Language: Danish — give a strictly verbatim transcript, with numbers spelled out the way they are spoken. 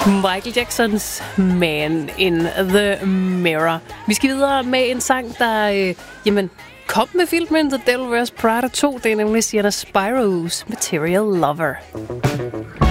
Michael Jacksons Man in the Mirror. Vi skal videre med en sang, der øh, jamen, kom med filmen The Devil Wears Prada to. Det er nemlig Sienna Spiro's Material Lover.